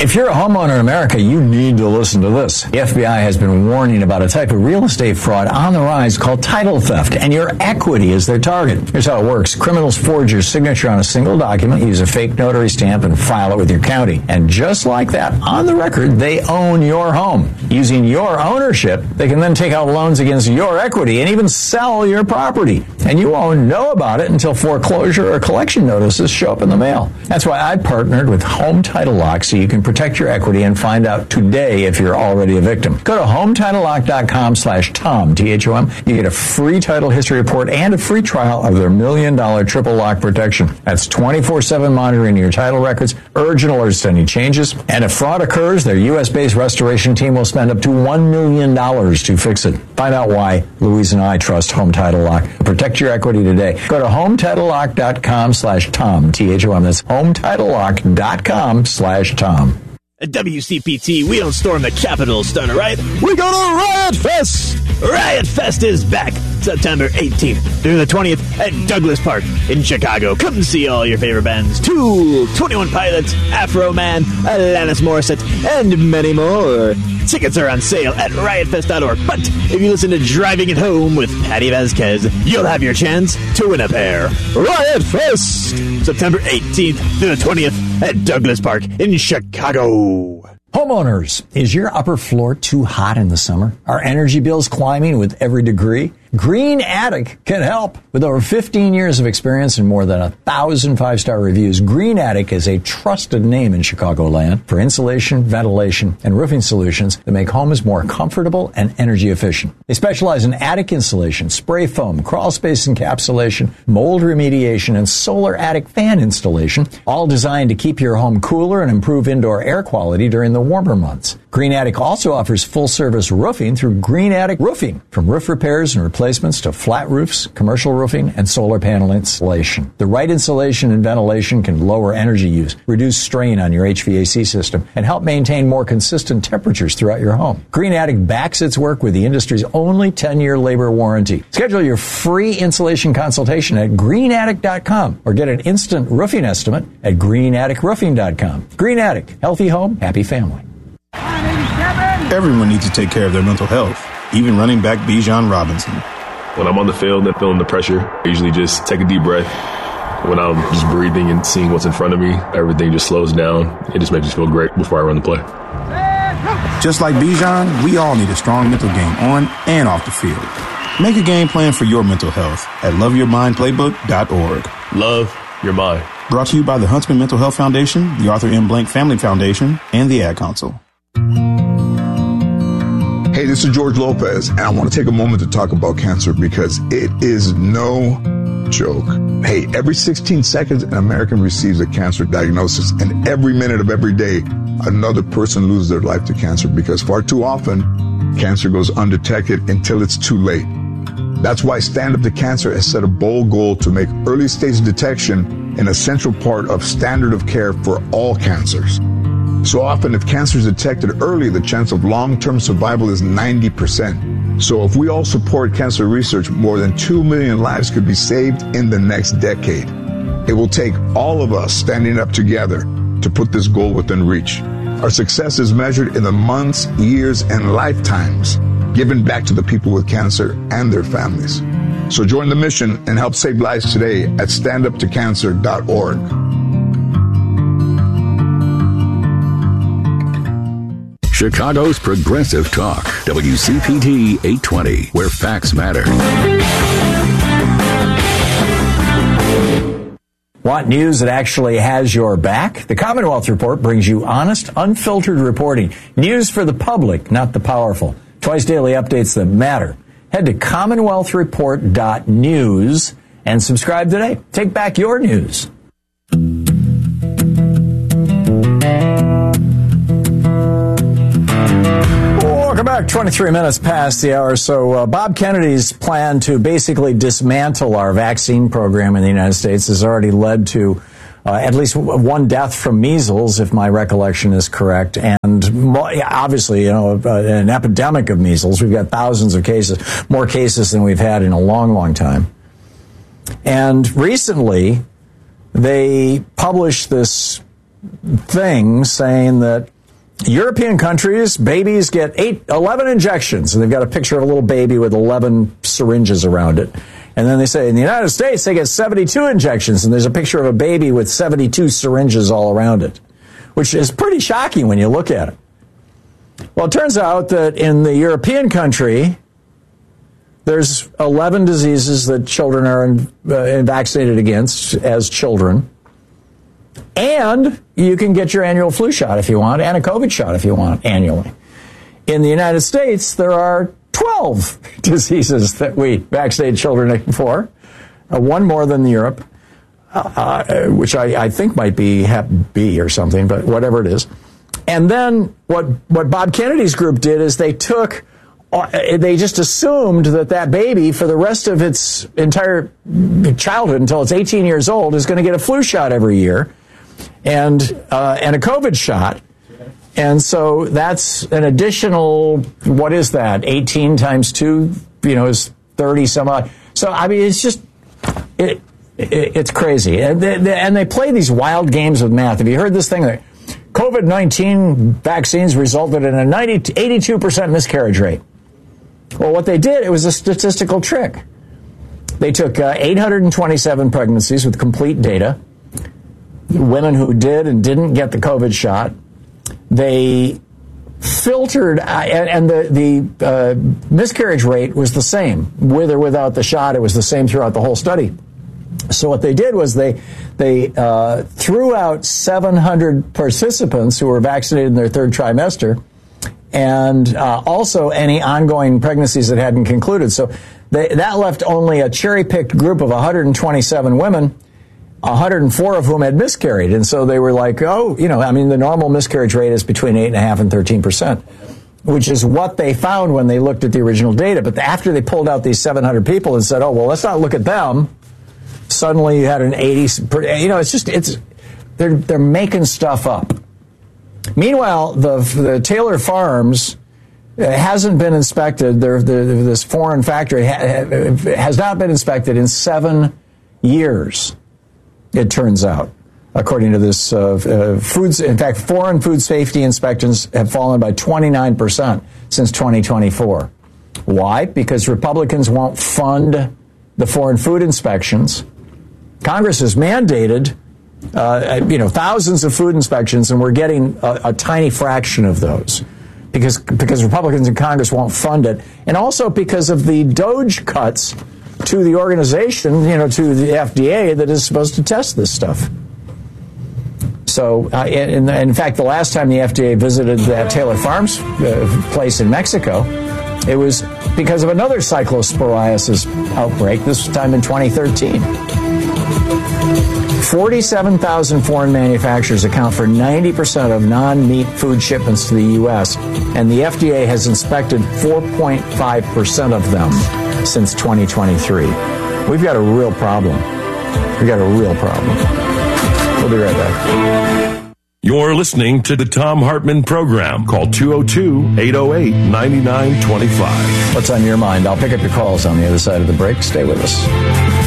If you're a homeowner in America, you need to listen to this. The FBI has been warning about a type of real estate fraud on the rise called title theft, and your equity is their target. Here's how it works. Criminals forge your signature on a single document, use a fake notary stamp, and file it with your county. And just like that, on the record, they own your home. Using your ownership, they can then take out loans against your equity and even sell your property. And you won't know about it until foreclosure or collection notices show up in the mail. That's why I partnered with Home Title Lock so you can protect your equity and find out today if you're already a victim. Go to HometitleLock.com/Tom, T-H-O-M. You get a free title history report and a free trial of their $1 million triple lock protection. That's 24/7 monitoring your title records, urgent alerts to any changes, and if fraud occurs, their U.S.-based restoration team will spend up to $1 million to fix it. Find out why Louise and I trust Home Title Lock. Protect your equity today. Go to HometitleLock.com/Tom, T-H-O-M. That's HometitleLock.com/Tom. At WCPT, we don't storm the Capitol, Stunner, right? We go to Riot Fest! Riot Fest is back September 18th through the 20th at Douglas Park in Chicago. Come see all your favorite bands: Tool, 21 Pilots, Afro Man, Alanis Morissette, and many more. Tickets are on sale at riotfest.org. But if you listen to Driving It Home with Patty Vasquez, you'll have your chance to win a pair. Riot Fest! September 18th through the 20th at Douglas Park in Chicago. Homeowners, is your upper floor too hot in the summer? Are energy bills climbing with every degree? Green Attic can help. With over 15 years of experience and more than 1,000 five-star reviews, Green Attic is a trusted name in Chicagoland for insulation, ventilation, and roofing solutions that make homes more comfortable and energy efficient. They specialize in attic insulation, spray foam, crawl space encapsulation, mold remediation, and solar attic fan installation, all designed to keep your home cooler and improve indoor air quality during the warmer months. Green Attic also offers full-service roofing through Green Attic Roofing, from roof repairs and replacements to flat roofs, commercial roofing, and solar panel installation. The right insulation and ventilation can lower energy use, reduce strain on your HVAC system, and help maintain more consistent temperatures throughout your home. Green Attic backs its work with the industry's only 10-year labor warranty. Schedule your free insulation consultation at greenattic.com or get an instant roofing estimate at greenatticroofing.com. Green Attic, healthy home, happy family. Everyone needs to take care of their mental health, even running back Bijan Robinson. When I'm on the field and feeling the pressure, I usually just take a deep breath. When I'm just breathing and seeing what's in front of me, everything just slows down. It just makes me feel great before I run the play. Just like Bijan, we all need a strong mental game on and off the field. Make a game plan for your mental health at loveyourmindplaybook.org. Love your mind. Brought to you by the Huntsman Mental Health Foundation, the Arthur M. Blank Family Foundation, and the Ad Council. Hey, this is George Lopez, and I want to take a moment to talk about cancer because it is no joke. Hey, every 16 seconds, an American receives a cancer diagnosis, and every minute of every day, another person loses their life to cancer because far too often, cancer goes undetected until it's too late. That's why Stand Up to Cancer has set a bold goal to make early stage detection an essential part of standard of care for all cancers. So often, if cancer is detected early, the chance of long-term survival is 90%. So if we all support cancer research, more than 2 million lives could be saved in the next decade. It will take all of us standing up together to put this goal within reach. Our success is measured in the months, years, and lifetimes given back to the people with cancer and their families. So join the mission and help save lives today at standuptocancer.org. Chicago's Progressive Talk, WCPT 820, where facts matter. Want news that actually has your back? The Commonwealth Report brings you honest, unfiltered reporting. News for the public, not the powerful. Twice daily updates that matter. Head to commonwealthreport.news and subscribe today. Take back your news. Welcome back. 23 minutes past the hour. So Bob Kennedy's plan to basically dismantle our vaccine program in the United States has already led to at least one death from measles, if my recollection is correct, and obviously, an epidemic of measles. We've got thousands of cases, more cases than we've had in a long, long time. And recently, they published this thing saying that European countries, babies get 11 injections, and they've got a picture of a little baby with 11 syringes around it. And then they say, in the United States, they get 72 injections, and there's a picture of a baby with 72 syringes all around it, which is pretty shocking when you look at it. Well, it turns out that in the European country, there's 11 diseases that children are vaccinated against as children. And you can get your annual flu shot if you want, and a COVID shot if you want annually. In the United States, there are 12 diseases that we vaccinate children for, one more than Europe, which I think might be Hep B or something, but whatever it is. And then what Bob Kennedy's group did is they just assumed that baby for the rest of its entire childhood until it's 18 years old is going to get a flu shot every year and a COVID shot. And so that's an additional, what is that? 18 times 2, is 30 some odd. So, I mean, it's just, it's crazy. And they play these wild games with math. Have you heard this thing? COVID-19 vaccines resulted in a 82% miscarriage rate. Well, what they did, it was a statistical trick. They took 827 pregnancies with complete data, women who did and didn't get the COVID shot. They filtered, and the miscarriage rate was the same. With or without the shot, it was the same throughout the whole study. So what they did was they threw out 700 participants who were vaccinated in their third trimester, and also any ongoing pregnancies that hadn't concluded. So that left only a cherry-picked group of 127 women, 104 of whom had miscarried. And so they were like, the normal miscarriage rate is between 8.5% and 13%, which is what they found when they looked at the original data. But after they pulled out these 700 people and said, let's not look at them, suddenly you had an 80%, they're making stuff up. Meanwhile, the Taylor Farms hasn't been inspected. This foreign factory has not been inspected in 7 years, it turns out, according to this foods. In fact, foreign food safety inspections have fallen by 29% since 2024. Why? Because Republicans won't fund the foreign food inspections. Congress has mandated thousands of food inspections, and we're getting a tiny fraction of those because Republicans in Congress won't fund it, and also because of the DOGE cuts to the organization, to the FDA that is supposed to test this stuff. So, in fact, the last time the FDA visited that Taylor Farms place in Mexico, it was because of another cyclosporiasis outbreak, this time in 2013. 47,000 foreign manufacturers account for 90% of non-meat food shipments to the U.S., and the FDA has inspected 4.5% of them since 2023. We've got a real problem. We'll be right back. You're listening to the Thom Hartmann Program. Call 202-808-9925. What's on your mind? I'll pick up your calls on the other side of the break. Stay with us.